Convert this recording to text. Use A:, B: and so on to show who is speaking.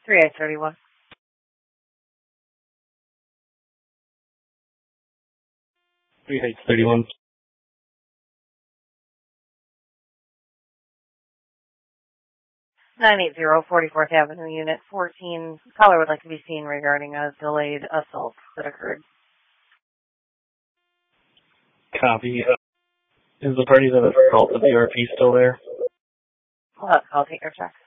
A: 3831.
B: 3831.
A: 980 44th Avenue, Unit 14. Caller would like to be seen regarding a delayed assault that occurred.
B: Copy. Is the party that assaulted the RP still there?
A: I'll take your check.